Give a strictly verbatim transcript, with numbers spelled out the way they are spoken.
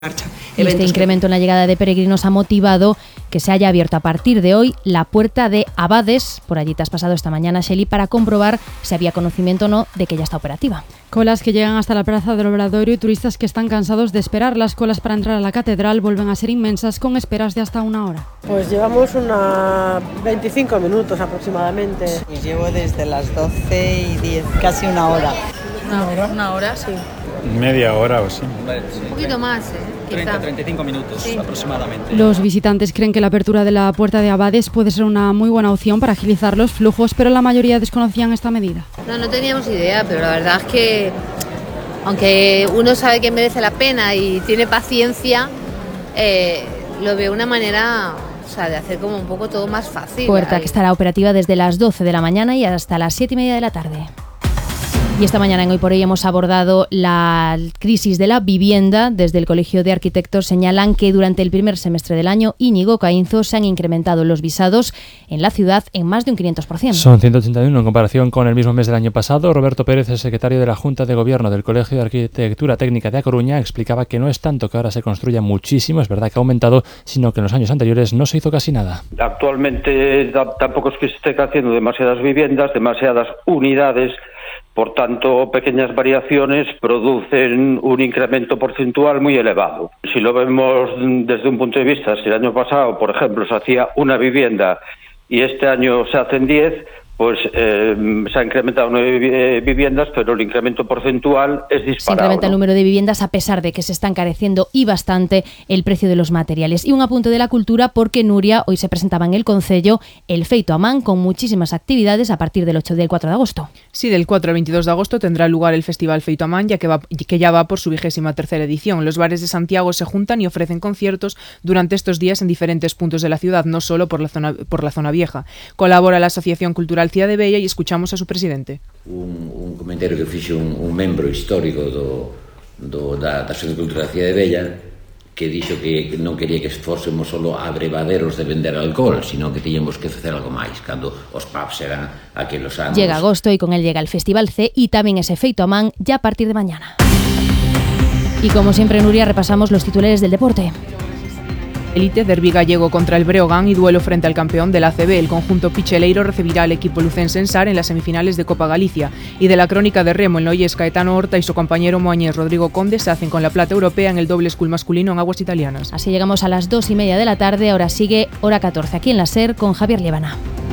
marcha. Y este incremento en la llegada de peregrinos ha motivado que se haya abierto a partir de hoy la puerta de Abades. Por allí te has pasado esta mañana, Shelly, para comprobar si había conocimiento o no de que ya está operativa. Colas que llegan hasta la Plaza del Obradoiro y turistas que están cansados de esperar. Las colas para entrar a la catedral vuelven a ser inmensas, con esperas de hasta una hora. Pues llevamos unos veinticinco minutos aproximadamente. Pues llevo desde las doce y diez, casi una hora. Una hora, una hora, sí. Media hora o sí. Un poquito más, ¿eh? treinta a treinta y cinco minutos sí. aproximadamente. Los visitantes creen que la apertura de la puerta de Abades puede ser una muy buena opción para agilizar los flujos, pero la mayoría desconocían esta medida. No, no teníamos idea, pero la verdad es que, aunque uno sabe que merece la pena y tiene paciencia, eh, lo veo una manera, o sea, de hacer como un poco todo más fácil. Puerta Ahí. que estará operativa desde las doce de la mañana y hasta las siete y media de la tarde. Y esta mañana en Hoy por Hoy hemos abordado la crisis de la vivienda. Desde el Colegio de Arquitectos señalan que durante el primer semestre del año, Íñigo Caínzo, se han incrementado los visados en la ciudad en más de un quinientos por ciento. Son ciento ochenta y uno en comparación con el mismo mes del año pasado. Roberto Pérez, el secretario de la Junta de Gobierno del Colegio de Arquitectura Técnica de A Coruña, explicaba que no es tanto que ahora se construya muchísimo, es verdad que ha aumentado, sino que en los años anteriores no se hizo casi nada. Actualmente tampoco es que se esté haciendo demasiadas viviendas, demasiadas unidades. Por tanto, pequeñas variaciones producen un incremento porcentual muy elevado. Si lo vemos desde un punto de vista, si el año pasado, por ejemplo, se hacía una vivienda y este año se hacen diez, pues eh, se ha incrementado nueve viviendas, pero el incremento porcentual es disparado. Se incrementa el ¿no? número de viviendas a pesar de que se está encareciendo y bastante el precio de los materiales. Y un apunte de la cultura, porque Nuria, hoy se presentaba en el Concello el Feito a Man, con muchísimas actividades a partir del ocho del cuatro de agosto. Sí, del cuatro al veintidós de agosto tendrá lugar el Festival Feito a Man, ya que, va, que ya va por su vigésima tercera edición. Los bares de Santiago se juntan y ofrecen conciertos durante estos días en diferentes puntos de la ciudad, no solo por la zona, por la zona vieja. Colabora la Asociación Cultural Cía de Bella y escuchamos a su presidente. Un, un comentario que fixe un, un membro histórico do, do, da, da Asociación Cultural Cía de Bella, que dixo que non quería que fósemos solo abrevaderos de vender alcohol, sino que tiñamos que facer algo máis, cando os pubs eran aqueles anos. Llega agosto y con él llega el Festival C y también ese Feito a Man ya a partir de mañana. Y como siempre, Nuria, repasamos los titulares del deporte. Elite, derbi gallego contra el Breogán y duelo frente al campeón del A C B. El conjunto picheleiro recibirá al equipo lucense en Sar en las semifinales de Copa Galicia. Y de la crónica de remo, el noyés Caetano Horta y su compañero moañés Rodrigo Conde se hacen con la plata europea en el doble school masculino en aguas italianas. Así llegamos a las dos y media de la tarde. Ahora sigue Hora catorce aquí en la SER con Javier Liébana.